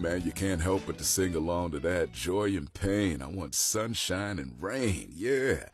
man, you can't help but to sing along to that. Joy and Pain. I want sunshine and rain. Yeah.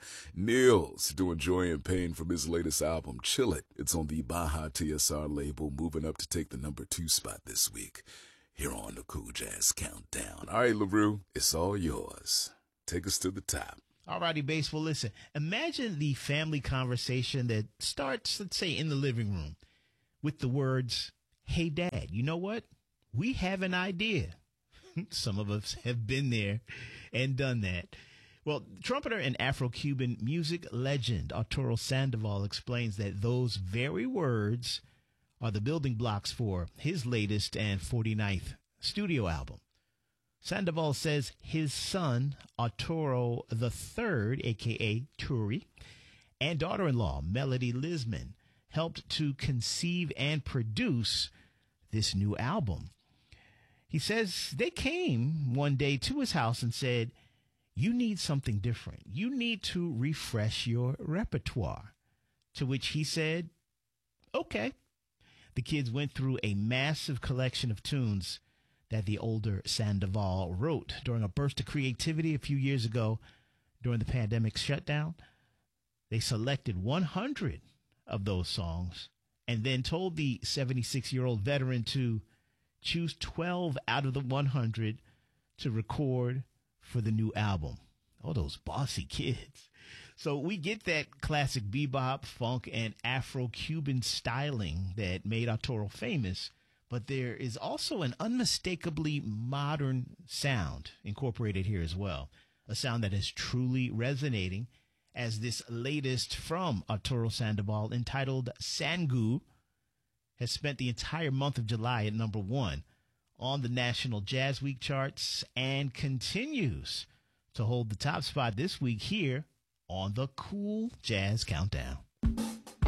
Nils doing Joy and Pain from his latest album, Chill It. It's on the Baja TSR label, moving up to take the #2 spot this week here on the Cool Jazz Countdown. All right, LaRue, it's all yours. Take us to the top. All righty, Baseball. Listen, imagine the family conversation that starts, let's say, in the living room with the words, "Hey, Dad, you know what? We have an idea." Some of us have been there and done that. Well, trumpeter and Afro-Cuban music legend Arturo Sandoval explains that those very words are the building blocks for his latest and 49th studio album. Sandoval says his son, Arturo III, a.k.a. Turi, and daughter-in-law, Melody Lisman, helped to conceive and produce this new album. He says they came one day to his house and said, "You need something different. You need to refresh your repertoire." To which he said, "Okay." The kids went through a massive collection of tunes that the older Sandoval wrote during a burst of creativity a few years ago during the pandemic shutdown. They selected 100 of those songs and then told the 76-year-old veteran to choose 12 out of the 100 to record for the new album. Oh, those bossy kids. So we get that classic bebop, funk, and Afro-Cuban styling that made Arturo famous, but there is also an unmistakably modern sound incorporated here as well, a sound that is truly resonating, as this latest from Arturo Sandoval, entitled Sangu, has spent the entire month of July at #1 on the National Jazz Week charts and continues to hold the top spot this week here on the Cool Jazz Countdown.